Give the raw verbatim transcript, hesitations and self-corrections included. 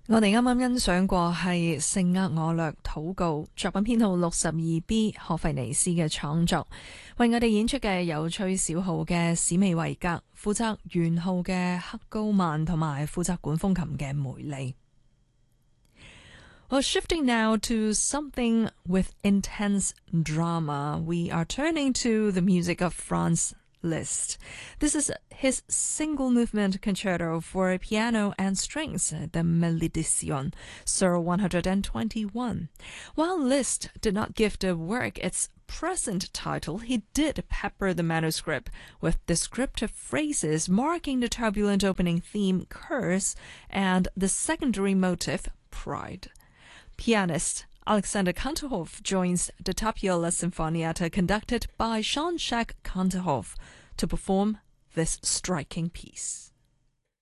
我哋啱啱欣賞過係聖厄我略禱告作品編號六十二 B 荷費尼斯嘅創作，為我哋演出嘅有吹小號嘅史美維格，負責圓號嘅克高曼同埋負責管風琴嘅梅利。Well, shifting now to something with intense drama, we are turning to the music of Franz Liszt. This is his single movement concerto for piano and strings, the Maledizione, Sir one hundred twenty-one. While Liszt did not give the work its present title, he did pepper the manuscript with descriptive phrases marking the turbulent opening theme, curse, and the secondary motive, pride. Pianist Alexander Kantorov joins the Tapiola Sinfonietta conducted by Jean-Jacques Kantorov to perform this striking piece.